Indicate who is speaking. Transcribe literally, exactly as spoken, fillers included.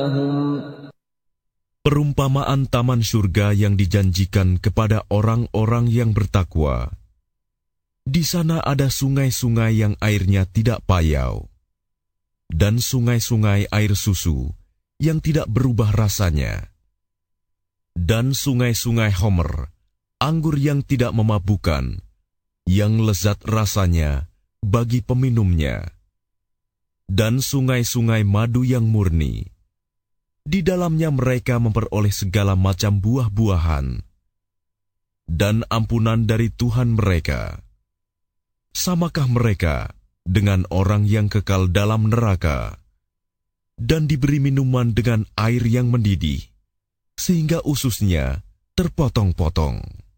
Speaker 1: Perumpamaan taman surga yang dijanjikan kepada orang-orang yang bertakwa. Di sana ada sungai-sungai yang airnya tidak payau, dan sungai-sungai air susu yang tidak berubah rasanya, dan sungai-sungai homer, anggur yang tidak memabukkan, yang lezat rasanya bagi peminumnya, dan sungai-sungai madu yang murni. Di dalamnya mereka memperoleh segala macam buah-buahan dan ampunan dari Tuhan mereka. Samakah mereka dengan orang yang kekal dalam neraka dan diberi minuman dengan air yang mendidih, sehingga ususnya terpotong-potong?